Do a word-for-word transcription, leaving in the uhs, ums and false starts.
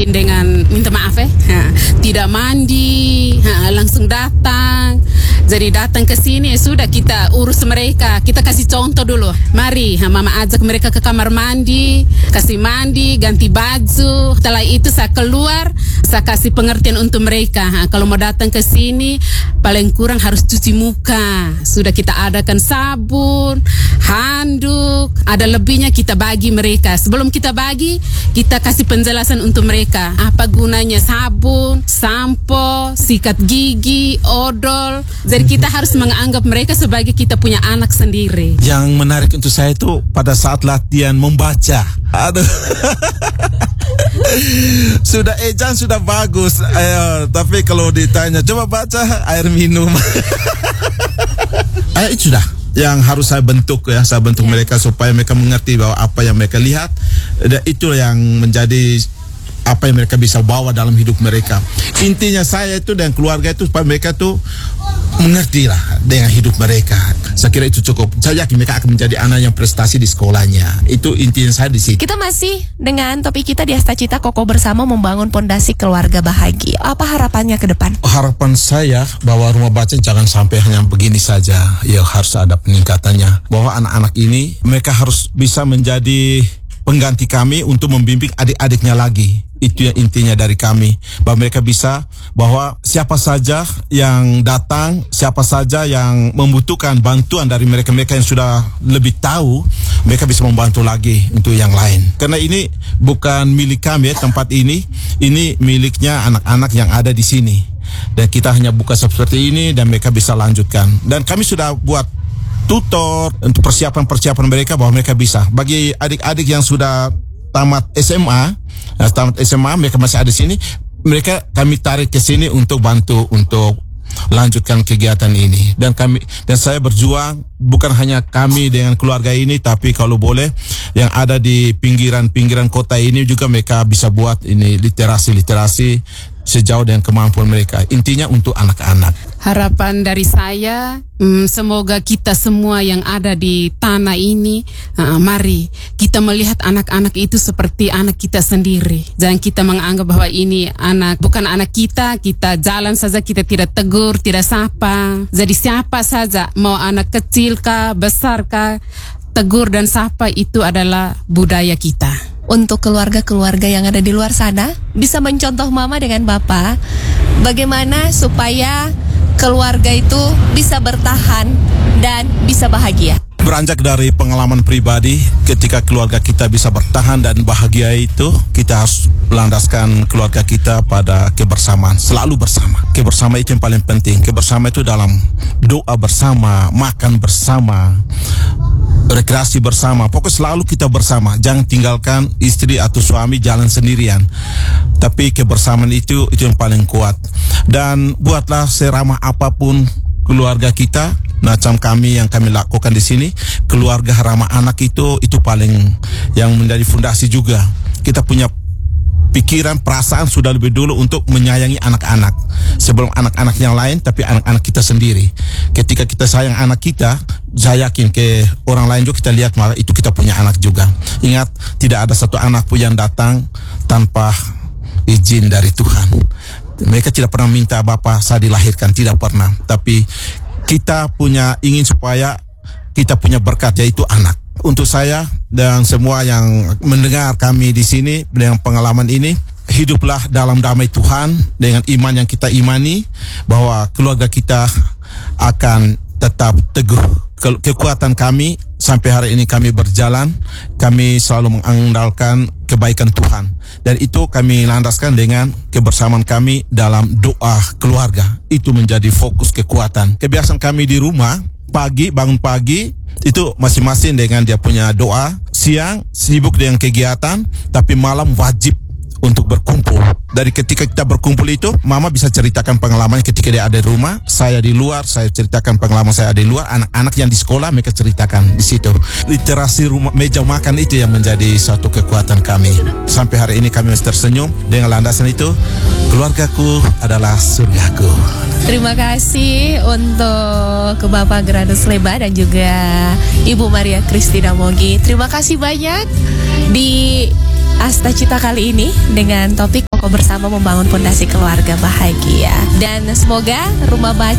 dengan minta maaf eh, ha, tidak mandi, ha, langsung datang. Jadi datang ke sini sudah kita urus mereka. Kita kasih contoh dulu. Mari, ha, mama ajak mereka ke kamar mandi, kasih mandi, ganti baju. Setelah itu saya keluar, saya kasih pengertian untuk mereka. Ha, kalau mau datang ke sini, paling kurang harus cuci muka. Sudah kita adakan sabun, handuk, ada lebihnya kita bagi mereka. Sebelum kita bagi, kita kasih penjelasan untuk mereka. Apa gunanya sabun, sampo, sikat gigi, odol. Jadi kita harus menganggap mereka sebagai kita punya anak sendiri. Yang menarik untuk saya itu pada saat latihan membaca. Aduh. Sudah ejan sudah bagus, eh, tapi kalau ditanya coba baca air minum. eh, itu sudah yang harus saya bentuk ya, saya bentuk yeah. mereka supaya mereka mengerti bahwa apa yang mereka lihat, dan itu yang menjadi apa yang mereka bisa bawa dalam hidup mereka. Intinya saya itu dan keluarga itu supaya mereka tuh mengerti lah dengan hidup mereka. Saya kira itu cukup. Saya yakin mereka akan menjadi anak yang prestasi di sekolahnya. Itu intinya saya di situ. Kita masih dengan topik kita di Asta Cita Koko Bersama, membangun pondasi keluarga bahagia. Apa harapannya ke depan? Harapan saya bahwa rumah baca jangan sampai hanya begini saja. Ya harus ada peningkatannya. Bahwa anak-anak ini mereka harus bisa menjadi pengganti kami untuk membimbing adik-adiknya lagi. Itu yang intinya dari kami, bahwa mereka bisa, bahwa siapa saja yang datang, siapa saja yang membutuhkan bantuan dari mereka-mereka yang sudah lebih tahu, mereka bisa membantu lagi untuk yang lain. Karena ini bukan milik kami ya, tempat ini, ini miliknya anak-anak yang ada di sini. Dan kita hanya buka seperti ini dan mereka bisa lanjutkan. Dan kami sudah buat tutor untuk persiapan-persiapan mereka bahwa mereka bisa. Bagi adik-adik yang sudah tamat S M A, tamat S M A mereka masih ada di sini, mereka kami tarik ke sini untuk bantu untuk lanjutkan kegiatan ini. Dan kami dan saya berjuang bukan hanya kami dengan keluarga ini, tapi kalau boleh yang ada di pinggiran-pinggiran kota ini juga mereka bisa buat ini literasi-literasi sejauh dengan kemampuan mereka. Intinya untuk anak-anak. Harapan dari saya, hmm, semoga kita semua yang ada di tanah ini, uh, mari kita melihat anak-anak itu seperti anak kita sendiri. Jangan kita menganggap bahwa ini anak bukan anak kita, kita jalan saja kita tidak tegur, tidak sapa. Jadi siapa saja, mau anak kecil kah, besar kah, tegur dan sapa itu adalah budaya kita. Untuk keluarga-keluarga yang ada di luar sana, bisa mencontoh mama dengan bapak, bagaimana supaya keluarga itu bisa bertahan dan bisa bahagia. Beranjak dari pengalaman pribadi, ketika keluarga kita bisa bertahan dan bahagia itu, kita harus landaskan keluarga kita pada kebersamaan, selalu bersama. Kebersamaan itu yang paling penting. Kebersamaan itu dalam doa bersama, makan bersama, rekreasi bersama. Pokoknya selalu kita bersama. Jangan tinggalkan istri atau suami jalan sendirian. Tapi kebersamaan itu itu yang paling kuat. Dan buatlah seramah apapun keluarga kita, macam kami yang kami lakukan di sini, keluarga ramah anak itu itu paling yang menjadi fondasi juga. Kita punya pikiran, perasaan sudah lebih dulu untuk menyayangi anak-anak sebelum anak-anak yang lain, tapi anak-anak kita sendiri. Ketika kita sayang anak kita, saya yakin ke orang lain juga kita lihat malah itu kita punya anak juga. Ingat, tidak ada satu anak pun yang datang tanpa izin dari Tuhan. Mereka tidak pernah minta Bapak saya dilahirkan, tidak pernah. Tapi kita punya ingin supaya kita punya berkat, yaitu anak. Untuk saya dan semua yang mendengar kami di sini dengan pengalaman ini, hiduplah dalam damai Tuhan dengan iman yang kita imani bahwa keluarga kita akan tetap teguh. Ke- kekuatan kami sampai hari ini kami berjalan, kami selalu mengandalkan kebaikan Tuhan. Dan itu kami landaskan dengan kebersamaan kami dalam doa keluarga. Itu menjadi fokus kekuatan. Kebiasaan kami di rumah, pagi, bangun pagi, itu masing-masing dengan dia punya doa. Siang sibuk dengan kegiatan, tapi malam wajib untuk berkumpul. Dari ketika kita berkumpul itu, mama bisa ceritakan pengalamannya ketika dia ada di rumah, saya di luar, saya ceritakan pengalaman saya ada di luar, anak-anak yang di sekolah mereka ceritakan di situ. Literasi rumah, meja makan itu yang menjadi satu kekuatan kami. Sampai hari ini kami masih tersenyum dengan landasan itu, keluargaku adalah surgaku. Terima kasih untuk ke Bapak Granus Leba dan juga Ibu Maria Christina Mogi. Terima kasih banyak di Asta Cita kali ini dengan topik Kokoh Bersama Membangun Fondasi Keluarga Bahagia. Dan semoga Rumah Baca